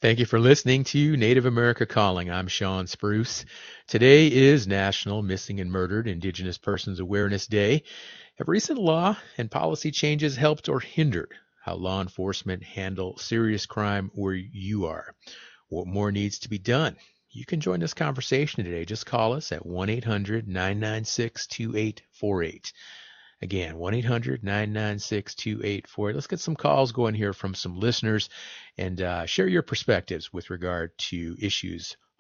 Thank you for listening to Native America Calling. I'm Sean Spruce. Today is National Missing and Murdered Indigenous Persons Awareness Day. Have recent law and policy changes helped or hindered how law enforcement handle serious crime where you are? What more needs to be done? You can join this conversation today. Just call us at 1-800-996-2848. Again, 1-800-996-2848. Let's get some calls going here from some listeners and share your perspectives with regard to issues